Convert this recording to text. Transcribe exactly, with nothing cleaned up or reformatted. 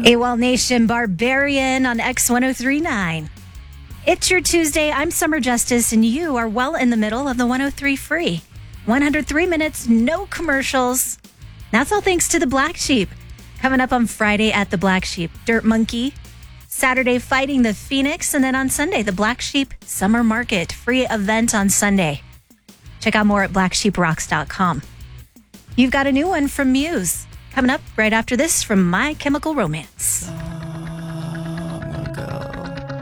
AWOL Nation, Barbarian on X ten thirty-nine. It's your Tuesday. I'm Summer Justice, and you are well in the middle of the one oh three free. one hundred three minutes, no commercials. That's all thanks to the Black Sheep. Coming up on Friday at the Black Sheep, Dirt Monkey. Saturday, Fighting the Phoenix. And then on Sunday, the Black Sheep Summer Market. Free event on Sunday. Check out more at black sheep rocks dot com. You've got a new one from Muse. Coming up right after this from My Chemical Romance.